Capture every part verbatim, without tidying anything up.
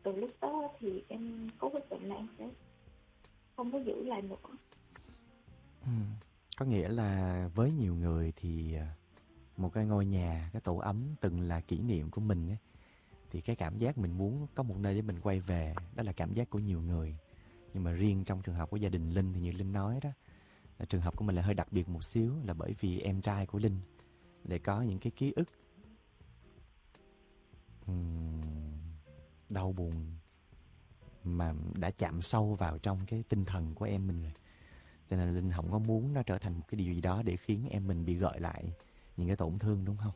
từ lúc đó thì em có quyết định là em sẽ không có giữ lại nữa. Ừ. Có nghĩa là với nhiều người thì à, một cái ngôi nhà, cái tổ ấm từng là kỷ niệm của mình ấy, thì cái cảm giác mình muốn có một nơi để mình quay về, đó là cảm giác của nhiều người. Nhưng mà riêng trong trường hợp của gia đình Linh thì như Linh nói đó, trường hợp của mình là hơi đặc biệt một xíu, là bởi vì em trai của Linh lại có những cái ký ức ừm, đau buồn mà đã chạm sâu vào trong cái tinh thần của em mình rồi. Cho nên Linh không có muốn nó trở thành một cái điều gì đó để khiến em mình bị gợi lại những cái tổn thương, đúng không?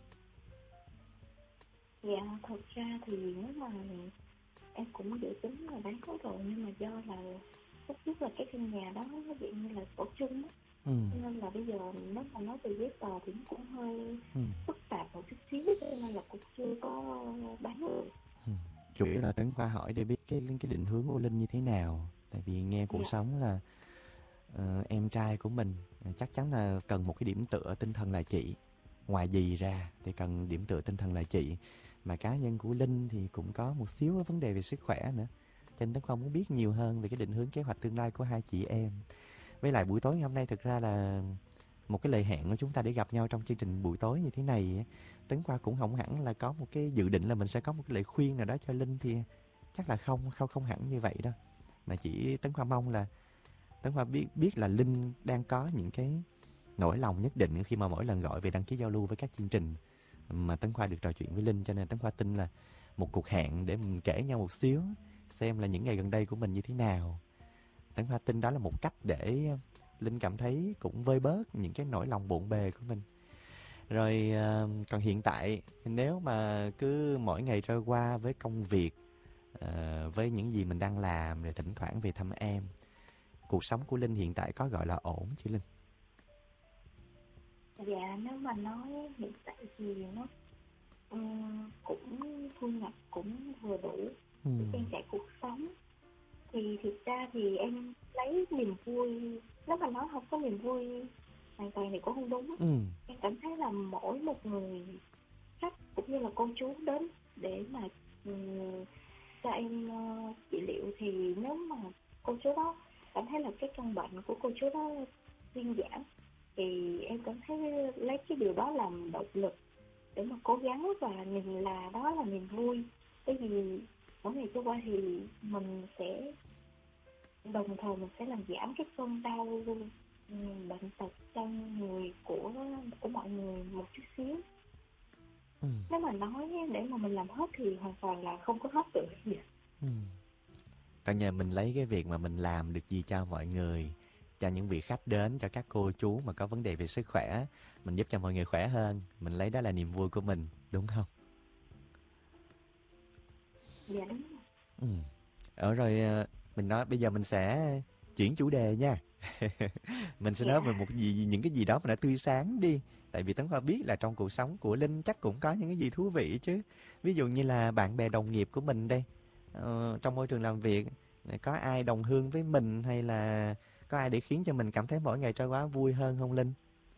Dạ, thật ra thì nếu mà em cũng dự tính là bán hết rồi, nhưng mà do là lúc trước là cái căn nhà đó nó bị như là tổ chung á, Ừ. cho nên là bây giờ nếu mà nói về giấy tờ thì nó cũng hơi Ừ. phức tạp một chút xíu, cho nên là cũng chưa có bán được. Ừ. Chủ yếu là Tấn Khoa hỏi để biết cái cái định hướng của Linh như thế nào. Tại vì nghe cuộc Dạ, sống là ờ, em trai của mình ờ, chắc chắn là cần một cái điểm tựa tinh thần là chị. Ngoài gì ra thì cần điểm tựa tinh thần là chị. Mà cá nhân của Linh thì cũng có một xíu vấn đề về sức khỏe nữa. Cho nên Tấn Khoa muốn biết nhiều hơn về cái định hướng kế hoạch tương lai của hai chị em. Với lại buổi tối hôm nay thực ra là một cái lời hẹn của chúng ta để gặp nhau trong chương trình buổi tối như thế này. Tấn Khoa cũng không hẳn là có một cái dự định là mình sẽ có một cái lời khuyên nào đó cho Linh, thì chắc là không không không hẳn như vậy đâu. Mà chỉ Tấn Khoa mong là Tấn Khoa biết biết là Linh đang có những cái nỗi lòng nhất định khi mà mỗi lần gọi về đăng ký giao lưu với các chương trình mà Tấn Khoa được trò chuyện với Linh, cho nên Tấn Khoa tin là một cuộc hẹn để mình kể nhau một xíu, xem là những ngày gần đây của mình như thế nào. Tấn Khoa tin đó là một cách để Linh cảm thấy cũng vơi bớt những cái nỗi lòng bộn bề của mình. Rồi à, còn hiện tại nếu mà cứ mỗi ngày trôi qua với công việc, à, với những gì mình đang làm, rồi thỉnh thoảng về thăm em, cuộc sống của Linh hiện tại có gọi là ổn chứ Linh? dạ, nếu mà nói hiện tại thì nó ừm, cũng thu nhập cũng vừa đủ Ừ. để trang trải cuộc sống. Thì thực ra thì em lấy niềm vui, nếu mà nói không có niềm vui hoàn toàn thì cũng không đúng á. Ừ. Em cảm thấy là mỗi một người khách cũng như là cô chú đến để mà ừm, cho em ờ, trị liệu, thì nếu mà cô chú đó cảm thấy là cái căn bệnh của cô chú đó thuyên giảm, thì em cảm thấy lấy cái điều đó làm động lực để mà cố gắng và nhìn là đó là niềm vui. Bởi vì mỗi ngày trôi qua thì mình sẽ đồng thời mình sẽ làm giảm cái cơn đau ừm, bệnh tật trong người của của mọi người một chút xíu. Ừ. Nếu mà nói để mà mình làm hết thì hoàn toàn là không có hết được gì. Ừ. Cả nhà mình lấy cái việc mà mình làm được gì cho mọi người, cho những vị khách đến, cho các cô chú mà có vấn đề về sức khỏe, mình giúp cho mọi người khỏe hơn, mình lấy đó là niềm vui của mình, đúng không? Dạ đúng rồi. Ừ. Ở rồi à, mình nói bây giờ mình sẽ chuyển chủ đề nha. Mình sẽ nói về Dạ, một gì những cái gì đó mà nó tươi sáng đi. Tại vì Tấn Khoa biết là trong cuộc sống của Linh chắc cũng có những cái gì thú vị chứ. Ví dụ như là bạn bè đồng nghiệp của mình đây. Ờ, trong môi trường làm việc có ai đồng hương với mình, hay là có ai để khiến cho mình cảm thấy mỗi ngày trôi qua vui hơn không Linh?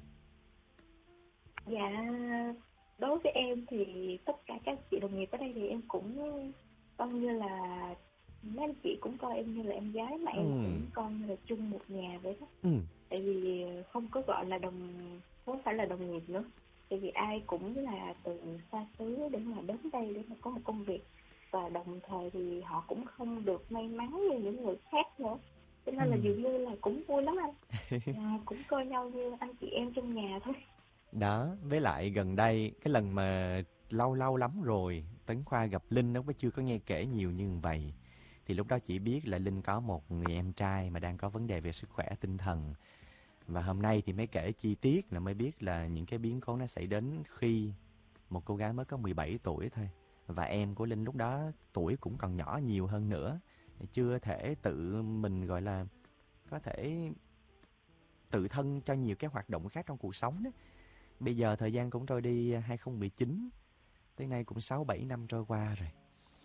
dạ, đối với em thì tất cả các chị đồng nghiệp ở đây thì em cũng coi như là mấy anh chị cũng coi em như là em gái, mà em Ừ. cũng coi như là chung một nhà vậy đó. Ừ. Tại vì không có gọi là đồng, không phải là đồng nghiệp nữa. Tại vì ai cũng là từ xa xứ để mà đến đây để mà có một công việc, và đồng thời thì họ cũng không được may mắn như những người khác nữa. Cho Ừ. nên là dường như là cũng vui lắm anh. À, cũng coi nhau như anh chị em trong nhà thôi. Đó, với lại gần đây cái lần mà lâu lâu lắm rồi Tấn Khoa gặp Linh, nó mới chưa có nghe kể nhiều như vậy. Thì lúc đó chỉ biết là Linh có một người em trai mà đang có vấn đề về sức khỏe tinh thần. Và hôm nay thì mới kể chi tiết, là mới biết là những cái biến cố nó xảy đến khi một cô gái mới có mười bảy tuổi thôi. Và em của Linh lúc đó tuổi cũng còn nhỏ nhiều hơn nữa. Chưa thể tự mình gọi là có thể tự thân cho nhiều cái hoạt động khác trong cuộc sống đó. Bây giờ thời gian cũng trôi đi hai không một chín, tới nay cũng sáu bảy năm trôi qua rồi.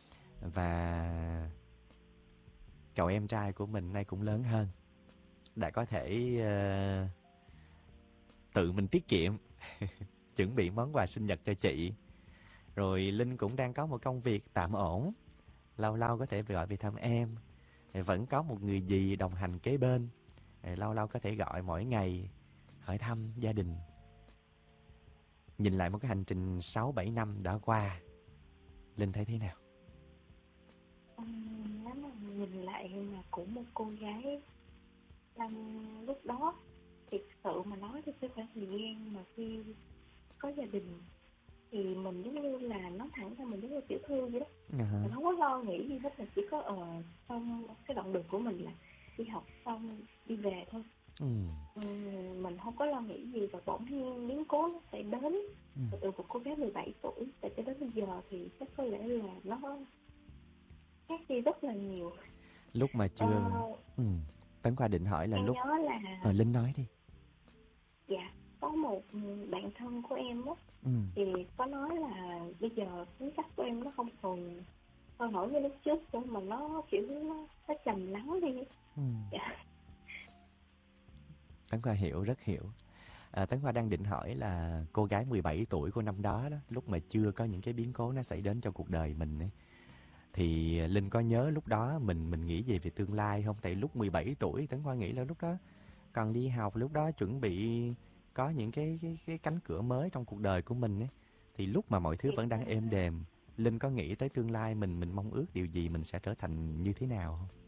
Và cậu em trai của mình nay cũng lớn hơn, đã có thể uh, tự mình tiết kiệm chuẩn bị món quà sinh nhật cho chị. Rồi Linh cũng đang có một công việc tạm ổn, lâu lâu có thể gọi về thăm em, vẫn có một người dì đồng hành kế bên, lâu lâu có thể gọi mỗi ngày hỏi thăm gia đình. Nhìn lại một cái hành trình sáu bảy năm đã qua, Linh thấy thế nào? Ừm, nếu mà nhìn lại là của một cô gái năm lúc đó, thiệt sự mà nói thì cái khoảng thời gian mà khi có gia đình thì mình giống như là nói thẳng ra mình giống như tiểu thư vậy đó. À. Mình không có lo nghĩ gì hết, là chỉ có ờ xong cái đoạn đường của mình là đi học xong đi về thôi. Ừ. Ừm, mình không có lo nghĩ gì, và bỗng nhiên biến cố nó sẽ đến. Ừ. Từ một cô gái mười bảy tuổi và cho đến bây giờ thì chắc có lẽ là nó khác đi rất là nhiều. Lúc mà Ờ, chưa ừ. Tấn Khoa định hỏi là em lúc nhớ là ờ, Linh nói đi. dạ có một bạn thân của em á, Ừ. thì có nói là bây giờ tính cách của em nó không còn sôi nổi như lúc trước nữa, mà nó kiểu nó, nó trầm lắng đi. Ừ. Dạ. Tấn Khoa hiểu, rất hiểu. À, Tấn Khoa đang định hỏi là cô gái mười bảy tuổi của năm đó đó, lúc mà chưa có những cái biến cố nó xảy đến trong cuộc đời mình ấy, thì Linh có nhớ lúc đó mình mình nghĩ gì về tương lai không? Tại lúc mười bảy tuổi Tấn Khoa nghĩ là lúc đó còn đi học, lúc đó chuẩn bị có những cái cái cái cánh cửa mới trong cuộc đời của mình ấy. Thì lúc mà mọi thứ Thì, vẫn đang êm đềm, Linh có nghĩ tới tương lai mình mình mong ước điều gì, mình sẽ trở thành như thế nào không?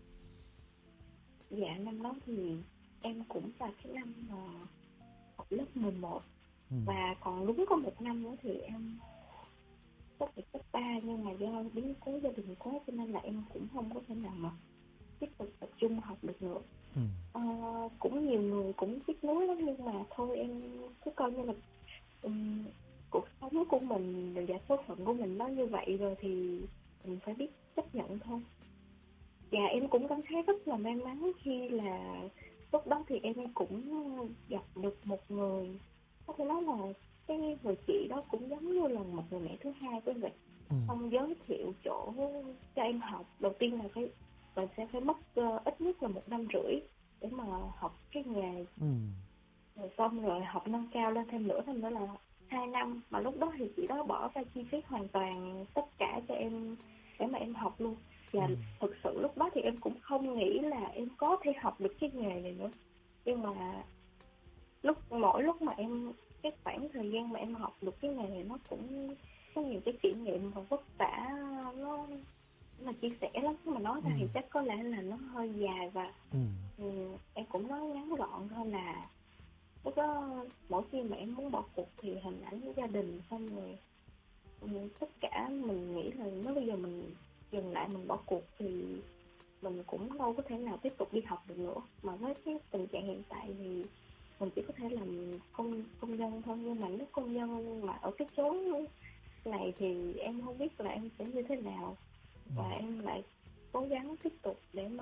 dạ năm đó thì em cũng là cái năm mà học lớp mười một, Ừ. và còn đúng có một năm nữa thì em tốt nghiệp cấp ba, nhưng mà do biến cố gia đình quá cho nên là em cũng không có thể nào mà tiếp tục tập trung học được nữa. Ừ. Ờ, cũng nhiều người cũng tiếc nuối lắm, nhưng mà thôi em cứ coi như là um, cuộc sống của mình và số phận của mình nó như vậy rồi thì mình phải biết chấp nhận thôi. Và em cũng cảm thấy rất là may mắn khi là lúc đó thì em cũng gặp được một người, có thể nói là cái người chị đó cũng giống như là một người mẹ thứ hai của em vậy. Ừ. Ông giới thiệu chỗ cho em học. Đầu tiên là phải mình sẽ phải mất uh, ít nhất là một năm rưỡi để mà học cái nghề. Ừ. Rồi xong rồi học nâng cao lên thêm nữa, thêm nữa là hai năm. Mà lúc đó thì chị đó bỏ ra chi phí hoàn toàn tất cả cho em để mà em học luôn. Và Ừ. thực sự lúc đó thì em cũng không nghĩ là em có thể học được cái nghề này nữa. Nhưng mà lúc mỗi lúc mà em cái khoảng thời gian mà em học được cái nghề này, nó cũng có nhiều cái kỷ niệm và vất vả, nó mà chia sẻ lắm. Mà nói Ừ. ra thì chắc có lẽ là nó hơi dài, và Ừ. um, em cũng nói ngắn gọn thôi là lúc đó mỗi khi mà em muốn bỏ cuộc thì hình ảnh gia đình, xong rồi um, tất cả mình nghĩ là nếu bây giờ mình dừng lại mình bỏ cuộc thì mình cũng đâu có thể nào tiếp tục đi học được nữa. Mà với cái tình trạng hiện tại thì mình chỉ có thể làm công công nhân thôi. Nhưng mà nếu công nhân mà ở cái chốn này thì em không biết là em sẽ như thế nào, và em lại cố gắng tiếp tục để mà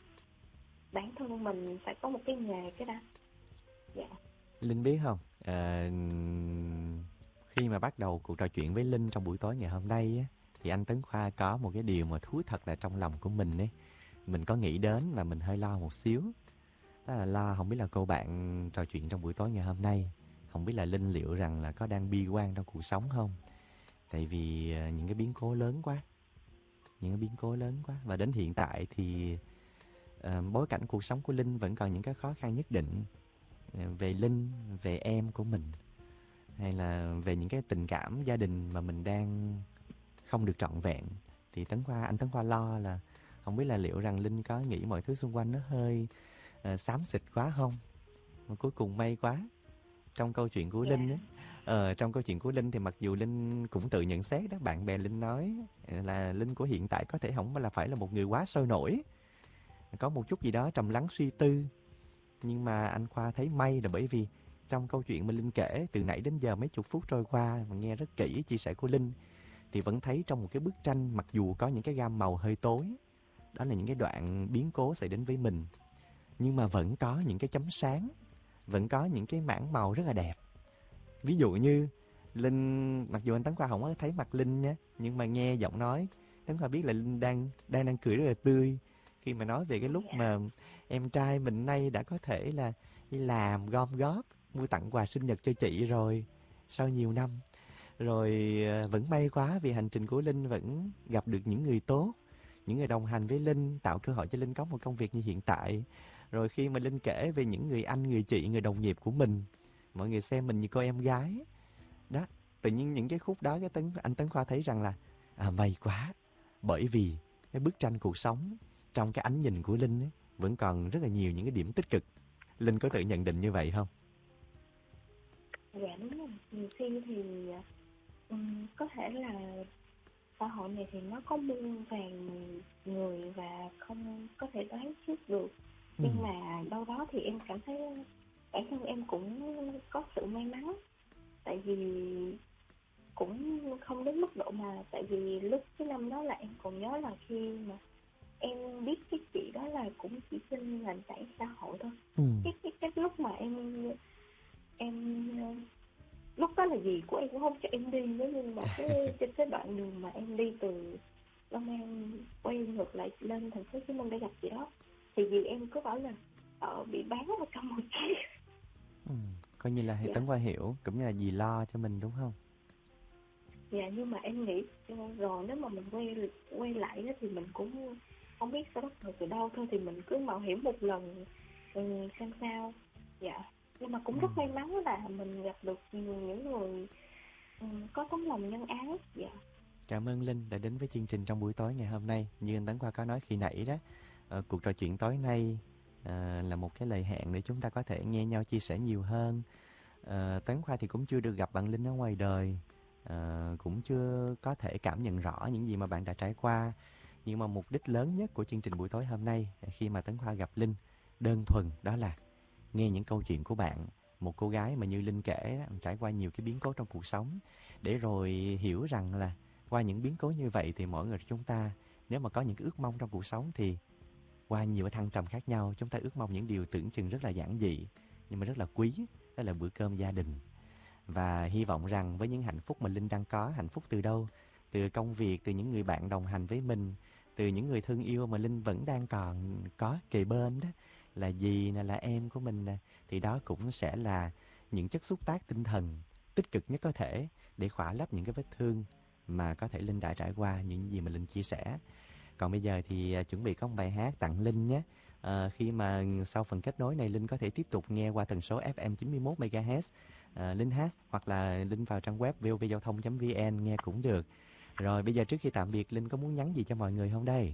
bản thân mình phải có một cái nghề cái đã. Dạ. Linh biết không, à, khi mà bắt đầu cuộc trò chuyện với Linh trong buổi tối ngày hôm nay á, thì anh Tấn Khoa có một cái điều mà thú thật là trong lòng của mình ấy, mình có nghĩ đến mà mình hơi lo một xíu. Đó là lo không biết là cô bạn trò chuyện trong buổi tối ngày hôm nay, không biết là Linh liệu rằng là có đang bi quan trong cuộc sống không? Tại vì à, những cái biến cố lớn quá, những cái biến cố lớn quá, và đến hiện tại thì à, bối cảnh cuộc sống của Linh vẫn còn những cái khó khăn nhất định. À, về Linh, về em của mình, hay là về những cái tình cảm gia đình mà mình đang không được trọn vẹn, thì Tấn Khoa, anh Tấn Khoa lo là không biết là liệu rằng Linh có nghĩ mọi thứ xung quanh nó hơi uh, xám xịt quá không? Mà cuối cùng may quá, trong câu chuyện của Dạ. Linh ấy, ờ, trong câu chuyện của Linh thì mặc dù Linh cũng tự nhận xét đó, bạn bè Linh nói là Linh của hiện tại có thể không là phải là một người quá sôi nổi, có một chút gì đó trầm lắng suy tư. Nhưng mà anh Khoa thấy may là bởi vì trong câu chuyện mà Linh kể từ nãy đến giờ mấy chục phút trôi qua mà nghe rất kỹ chia sẻ của Linh, thì vẫn thấy trong một cái bức tranh, mặc dù có những cái gam màu hơi tối, đó là những cái đoạn biến cố xảy đến với mình, nhưng mà vẫn có những cái chấm sáng, vẫn có những cái mảng màu rất là đẹp. Ví dụ như Linh, mặc dù anh Tấn Khoa không có thấy mặt Linh nha, nhưng mà nghe giọng nói Tấn Khoa biết là Linh đang đang đang cười rất là tươi, khi mà nói về cái lúc Dạ. mà em trai mình nay đã có thể là đi làm gom góp mua tặng quà sinh nhật cho chị rồi sau nhiều năm. Rồi vẫn may quá vì hành trình của Linh vẫn gặp được những người tốt, những người đồng hành với Linh, tạo cơ hội cho Linh có một công việc như hiện tại. Rồi khi mà Linh kể về những người anh, người chị, người đồng nghiệp của mình, mọi người xem mình như cô em gái. Đó, tự nhiên những cái khúc đó cái Tấn, anh Tấn Khoa thấy rằng là à, may quá. Bởi vì cái bức tranh cuộc sống trong cái ánh nhìn của Linh ấy, vẫn còn rất là nhiều những cái điểm tích cực. Linh có tự nhận định như vậy không? Dạ đúng rồi, nhiều khi thì ừm, có thể là xã hội này thì nó có muôn vàn người và không có thể đoán trước được. Ừ. Nhưng mà đâu đó thì em cảm thấy bản thân em cũng có sự may mắn. Tại vì cũng không đến mức độ mà, tại vì lúc cái năm đó là em còn nhớ là khi mà em biết cái chị đó là cũng chỉ xin nền tảng xã hội thôi. Ừ. Cái cái cái lúc mà em em lúc đó là gì của em cũng không cho em đi nữa, nhưng mà cái trên cái đoạn đường mà em đi từ Long An quay ngược lại lên thành phố Hồ Chí Minh để gặp chị đó, thì vì em cứ bảo là sợ bị bán ở Campuchia. Ừ. Coi như là hệ Dạ. Tấn Khoa hiểu, cũng như là dì lo cho mình đúng không? Dạ, nhưng mà em nghĩ rồi nếu mà mình quay quay lại đó thì mình cũng không biết sẽ bắt đầu từ đâu thôi, thì mình cứ mạo hiểm một lần ừ, xem sao. Dạ, nhưng mà cũng Ừ. rất may mắn là mình gặp được những người ừ, có tấm lòng nhân ái. Dạ. Cảm ơn Linh đã đến với chương trình trong buổi tối ngày hôm nay. Như anh Tấn Khoa có nói khi nãy đó, ờ, cuộc trò chuyện tối nay ờ, là một cái lời hẹn để chúng ta có thể nghe nhau chia sẻ nhiều hơn. Ờ, Tấn Khoa thì cũng chưa được gặp bạn Linh ở ngoài đời, ờ, cũng chưa có thể cảm nhận rõ những gì mà bạn đã trải qua. Nhưng mà mục đích lớn nhất của chương trình buổi tối hôm nay khi mà Tấn Khoa gặp Linh đơn thuần đó là nghe những câu chuyện của bạn, một cô gái mà như Linh kể đó, trải qua nhiều cái biến cố trong cuộc sống, để rồi hiểu rằng là qua những biến cố như vậy thì mỗi người chúng ta nếu mà có những cái ước mong trong cuộc sống thì qua nhiều cái thăng trầm khác nhau, chúng ta ước mong những điều tưởng chừng rất là giản dị nhưng mà rất là quý, đó là bữa cơm gia đình. Và hy vọng rằng với những hạnh phúc mà Linh đang có, hạnh phúc từ đâu? Từ công việc, từ những người bạn đồng hành với mình, từ những người thương yêu mà Linh vẫn đang còn có kề bên đó, là dì nè, là em của mình nè, thì đó cũng sẽ là những chất xúc tác tinh thần tích cực nhất có thể để khỏa lấp những cái vết thương mà có thể Linh đã trải qua, những gì mà Linh chia sẻ. Còn bây giờ thì à, chuẩn bị có một bài hát tặng Linh nhé. À, khi mà sau phần kết nối này Linh có thể tiếp tục nghe qua tần số ép em chín mươi mốt mê ga héc à, Linh hát, hoặc là Linh vào trang web vê o vê giao thông chấm vn nghe cũng được. Rồi bây giờ trước khi tạm biệt, Linh có muốn nhắn gì cho mọi người không đây?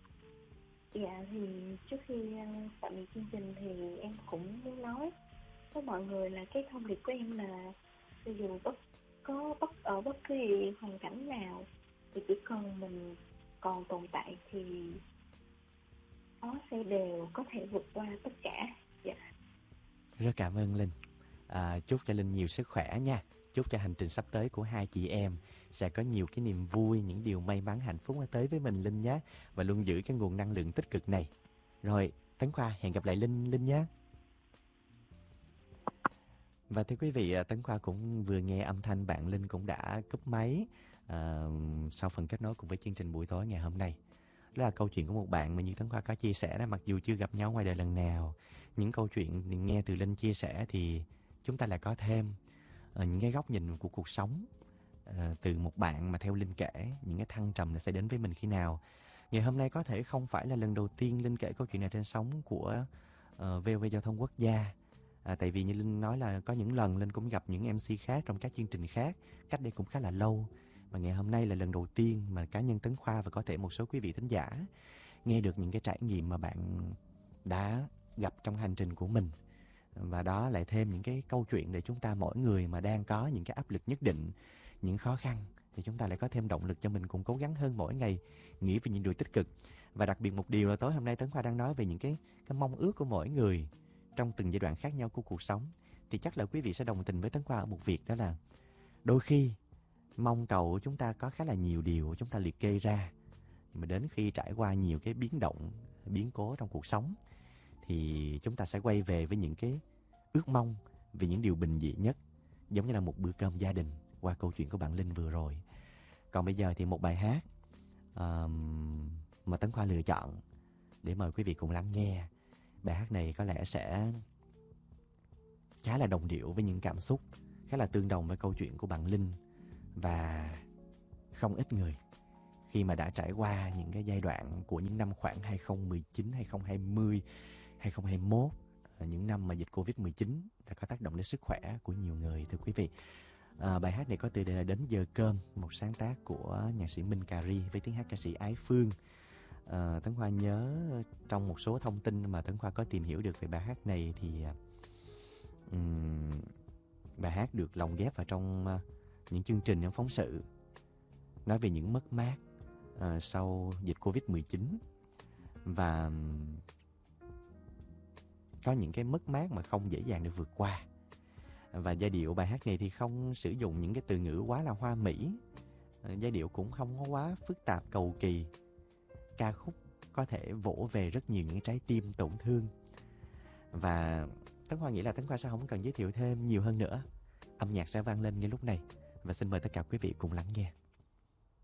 Dạ, thì trước khi uh, tạm biệt chương trình thì em cũng muốn nói với mọi người là cái thông điệp của em là cho dù bất có bất ở bất kỳ hoàn cảnh nào thì chỉ cần mình còn tồn tại thì nó sẽ đều có thể vượt qua tất cả. Dạ. Rất cảm ơn Linh. À, chúc cho Linh nhiều sức khỏe nha. Chúc cho hành trình sắp tới của hai chị em sẽ có nhiều cái niềm vui, những điều may mắn, hạnh phúc tới với mình Linh nhé. Và luôn giữ cái nguồn năng lượng tích cực này. Rồi, Tấn Khoa hẹn gặp lại Linh Linh nhé. Và thưa quý vị, Tấn Khoa cũng vừa nghe âm thanh bạn Linh cũng đã cúp máy à, sau phần kết nối cùng với chương trình buổi tối ngày hôm nay. Đó là câu chuyện của một bạn mà như Tấn Khoa có chia sẻ đó, mặc dù chưa gặp nhau ngoài đời lần nào, những câu chuyện nghe từ Linh chia sẻ thì chúng ta lại có thêm uh, những cái góc nhìn của cuộc sống uh, từ một bạn mà theo Linh kể những cái thăng trầm nó sẽ đến với mình khi nào. Ngày hôm nay có thể không phải là lần đầu tiên Linh kể câu chuyện này trên sóng của uh, vê o vê Giao thông Quốc gia. À, tại vì như Linh nói là có những lần Linh cũng gặp những em xê khác trong các chương trình khác cách đây cũng khá là lâu, mà ngày hôm nay là lần đầu tiên mà cá nhân Tấn Khoa và có thể một số quý vị thính giả nghe được những cái trải nghiệm mà bạn đã gặp trong hành trình của mình. Và đó lại thêm những cái câu chuyện để chúng ta mỗi người mà đang có những cái áp lực nhất định, những khó khăn, thì chúng ta lại có thêm động lực cho mình cùng cố gắng hơn mỗi ngày, nghĩ về những điều tích cực. Và đặc biệt một điều là tối hôm nay Tấn Khoa đang nói về những cái, cái mong ước của mỗi người trong từng giai đoạn khác nhau của cuộc sống. Thì chắc là quý vị sẽ đồng tình với Tấn Khoa ở một việc, đó là đôi khi mong cầu của chúng ta có khá là nhiều điều chúng ta liệt kê ra, mà đến khi trải qua nhiều cái biến động, biến cố trong cuộc sống thì chúng ta sẽ quay về với những cái ước mong về những điều bình dị nhất, giống như là một bữa cơm gia đình qua câu chuyện của bạn Linh vừa rồi. Còn bây giờ thì một bài hát um, mà Tấn Khoa lựa chọn để mời quý vị cùng lắng nghe. Bài hát này có lẽ sẽ khá là đồng điệu với những cảm xúc, khá là tương đồng với câu chuyện của bạn Linh và không ít người khi mà đã trải qua những cái giai đoạn của những năm khoảng hai không một chín, hai không hai không, hai không hai mốt, những năm mà dịch Covid mười chín đã có tác động đến sức khỏe của nhiều người, thưa quý vị. À, bài hát này có tựa đề là Đến Giờ Cơm, một sáng tác của nhạc sĩ Minh Cà Ri với tiếng hát ca sĩ Ái Phương. À, Tấn Khoa nhớ trong một số thông tin mà Tấn Khoa có tìm hiểu được về bài hát này thì um, bài hát được lồng ghép vào trong uh, những chương trình, những phóng sự nói về những mất mát uh, sau dịch Covid mười chín, và um, có những cái mất mát mà không dễ dàng được vượt qua. Và giai điệu bài hát này thì không sử dụng những cái từ ngữ quá là hoa mỹ, uh, giai điệu cũng không có quá phức tạp cầu kỳ. Ca khúc có thể vỗ về rất nhiều những trái tim tổn thương. Và Tấn Khoa nghĩ là Tấn Khoa sẽ không cần giới thiệu thêm nhiều hơn nữa. Âm nhạc sẽ vang lên ngay lúc này, và xin mời tất cả quý vị cùng lắng nghe.